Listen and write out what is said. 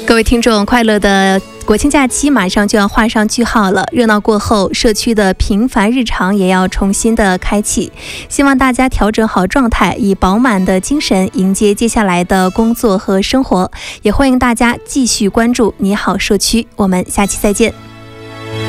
各位听众，快乐的国庆假期马上就要画上句号了，热闹过后，社区的平凡日常也要重新的开启。希望大家调整好状态，以饱满的精神迎接接下来的工作和生活。也欢迎大家继续关注你好社区，我们下期再见。